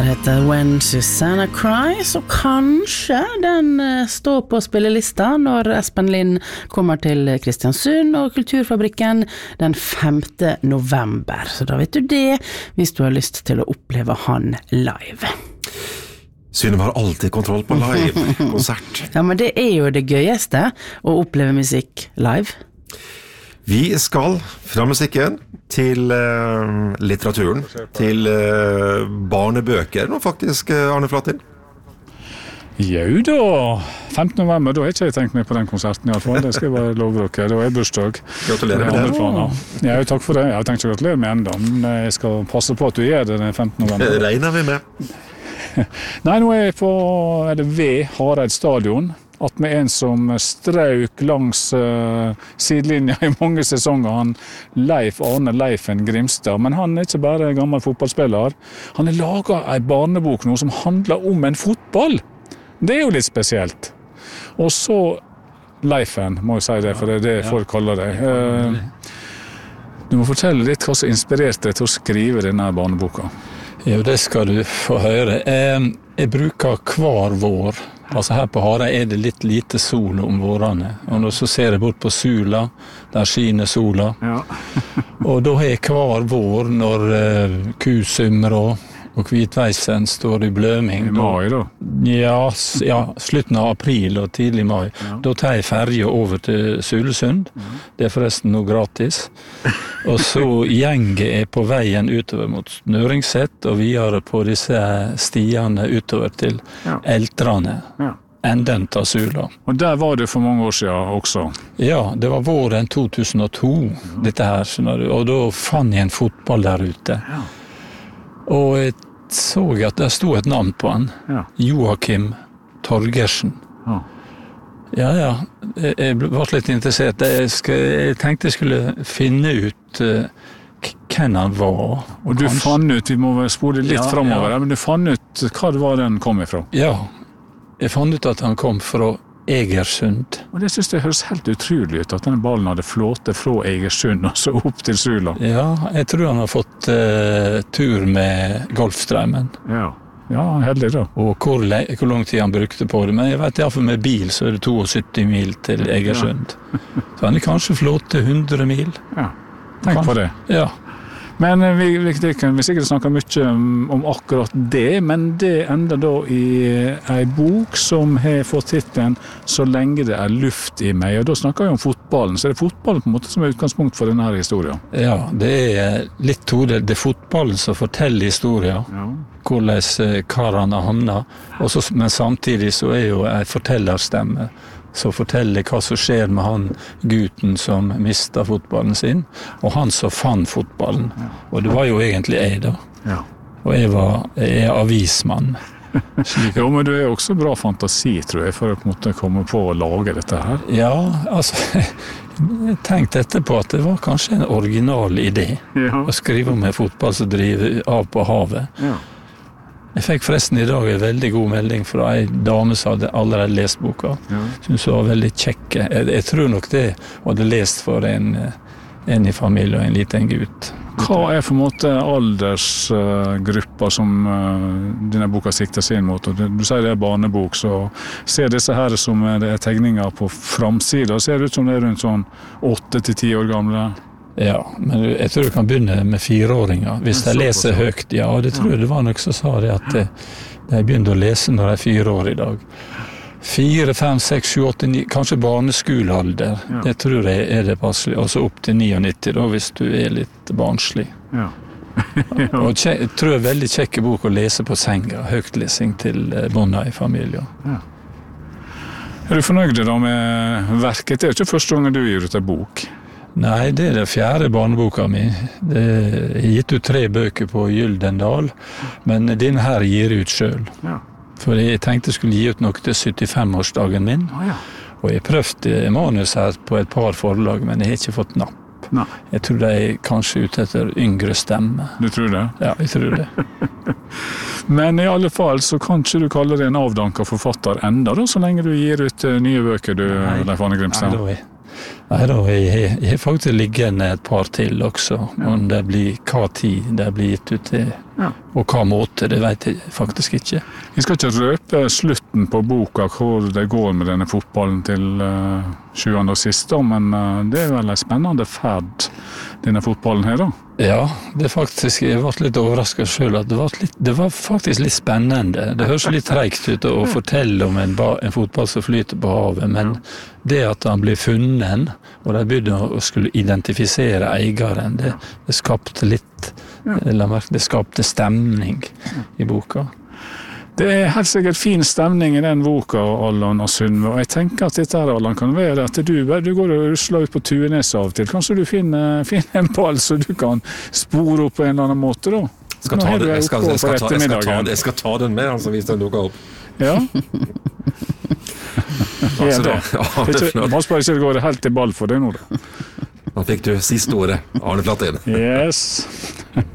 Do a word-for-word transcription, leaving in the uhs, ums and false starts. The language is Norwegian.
her heter When Susanna Cries, og kanskje den står på spillelista når Espen Lind kommer til Kristiansund og Kulturfabrikken den femte november. Så da vet du det, hvis du har lyst til å oppleve han live. Synnøve har alltid kontroll på live-konsert. Ja, men det er jo det gøyeste, å oppleve musikk live. Vi skal fra musikken til uh, litteraturen, til uh, barnebøker, nå faktisk, uh, Arne Flatin. Jo da, femte november, da har ikke jeg tenkt meg på den konserten i alle fall, det skal jeg bare love dere, da er jeg bursdag. Gratulerer med det. Planer. Ja, takk for det, jeg har tenkt å gratulere med enda, men jeg skal passe på at du gjør det den femte november. Det regner vi med. Nei, nå er jeg på, er det ved Hareid stadion, at med en som strauk langs uh, sidelinja i mange sesonger, han Leif Arne Leifen Grimstad, men han er ikke bare gammel fotballspiller, han har laget en barnebok nå som handler om en fotball. Det er jo litt spesielt. Og så Leifen, må jeg si det, for det er det folk kaller det. Uh, du må fortelle litt hva som inspirerte deg til å skrive denne barneboka. Jo, det skal du få høre. Jeg, jeg bruker hver vår. Altså her på Hareid er det litt lite sol om vårene. Og så ser jeg bort på Sula, der skiner sola. Ja. Og da har jeg hver vår når uh, kusummer og, og hvitveisen står i bløming. I mai da? Ja, ja, slutten av april og tidlig mai. Ja. Da tar jeg ferje over til Sulesund. Ja. Det er forresten noe gratis. Og så gjenger jeg på veien utover mot Nøringset og videre på disse stiene utover til ja. Eltrane. Ja. Enden av Sula. Og der var det for mange år siden også? Ja, det var våren to tusen og to, ja. Dette her, skjønner du. Og da fant jeg en fotball der ute. Ja. Og jeg så at der stod et navn på han. Ja. Joakim Torgersen. Ja. Ja, ja. Jeg var litt interessert. Jeg, skal, jeg tenkte jeg skulle finne ut uh, hvem han var. Og du kanskje... fant ut, vi må spore litt ja, fremover, ja. Men du fant ut hva det var den kom ifra? Ja, jeg fant ut at han kom fra Egersund. Og det synes jeg høres helt utrolig ut, at denne ballen hadde flåtet fra Egersund og så opp til Sula. Ja, jeg tror han har fått uh, tur med Golfstrømmen. Ja. Ja, heldig da. Og hvor, hvor lang tid han brukte på det. Men jeg vet i hvert fall med bil så er det syttito mil til Egersund. Ja. Så han er kanskje flåte hundre mil. Ja, tenk kan. På det. Ja. Men vi, vi, vi kan vi sikkert snakke mye om akkurat det, men det ender da i en bok som har fått titlen «Så lenge det er luft i meg», og da snakker vi om fotballen, så er det fotballen på en måte som er utgangspunkt for denne historien? Ja, det er litt todelt. Det er fotballen som forteller historien, ja. Hvordan karene havner, og så, men samtidig så er jo en fortellerstemme som forteller hva som skjer med han gutten som mistet fotballen sin, og han som fant fotballen. Og det var jo egentlig jeg da. Ja. Og jeg var jeg er avismann. Jo, men du er også bra fantasi, tror jeg, for å på en måte komme på å lage dette her. Ja, altså, jeg tenkte etterpå at det var kanskje en original idé ja. Å skrive om en fotball som driver av på havet. Ja. Jeg fikk forresten i dag en veldig god melding fra en dame som hadde allerede lest boka. Ja. Synes hun var veldig kjekke. Jeg, jeg tror nok det hadde lest for en, en i familie og en liten gutt. Hva er for en måte aldersgrupper som uh, denne boka sikter seg inn mot? Du, du sier det er barnebok, så ser disse her som det er tegninger på framsida. Ser det ut som det er rundt sånn åtte til ti år gamle? Ja, men jeg tror du kan begynne med fireåringer, hvis de leser høyt. Ja, det tror jeg det var nok som sa det, at de, de begynte å lese når de er fire år i dag. Fire, fem, seks, sju, åtte, ni, kanskje barneskolealder. Ja. Det tror jeg er det passelig. Og så opp til niognitti da, hvis du er litt barnslig. Ja. Ja. Og jeg tror det er veldig kjekke bok å lese på senga, høytlesing til barna i familien. Ja. Er du fornøyd da med verket? Det er jo ikke første gang du gir ut en bok. Nei, det er det fjerde barneboka mi. Det er gitt ut tre bøker på Gyldendal, men denne her gir jeg ut selv. Ja. For jeg tenkte jeg skulle gi ut noe til syttifem-årsdagen min, oh, ja. Og jeg prøvde manus her på et par forlag, men jeg har ikke fått napp. Nei. Jeg tror de er kanskje ute etter yngre stemme. Du tror det? Ja, jeg tror det. Men i alle fall så kan ikke du kalle det en avdanket forfatter enda da, så lenge du gir ut nye bøker, du, Leif Arne Grimstad. Nei, Nei da, jeg, jeg, jeg har faktisk liggende et par til også, men det blir hva tid det blir gitt ut til, ja. Og hva måte, det vet jeg faktisk ikke. Jeg skal ikke røpe slutten på boka, hvor det går med denne fotballen til uh, sjuende og siste, men uh, det er vel en spennende ferd, denne fotballen her da? Ja, det er faktisk, jeg ble litt overrasket selv at det var, litt, det var faktisk litt spennende. Det høres litt tregt ut å fortelle om en, en fotball som flyter på havet, men det at han blir funnet, og de begynte å skulle identifisere eieren, det, det skapte litt, eller merke, det skapte stemning i boka. Det er helt sikkert fin stemning i den boka, Allan og Sunniva, og jeg tenker at dette her, Allan, kan være at du, du går og rusler ut på Tuenes av og til. Kanskje du finner, finner en ball så du kan spore opp på en eller annen måte da? Skal ta det, jeg, skal, jeg, skal ta, jeg, skal ta, jeg skal ta den med, altså, hvis den dukker opp. Ja. Altså, det, ja, det er Man skal ikke gå helt til ball for det nå da. Da fikk du siste ordet, Arne Flatin. Yes.